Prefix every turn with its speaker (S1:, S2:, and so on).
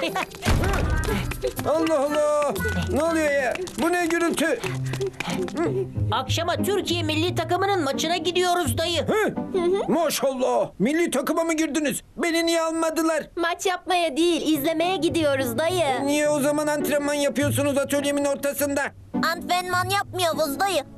S1: Allah Allah! Ne oluyor ya? Bu ne gürültü?
S2: Akşama Türkiye milli takımının maçına gidiyoruz dayı.
S1: Hı? Maşallah! Milli takıma mı girdiniz? Beni niye almadılar?
S3: Maç yapmaya değil, izlemeye gidiyoruz dayı.
S1: Niye o zaman antrenman yapıyorsunuz atölyemin ortasında?
S3: Antrenman yapmıyoruz dayı.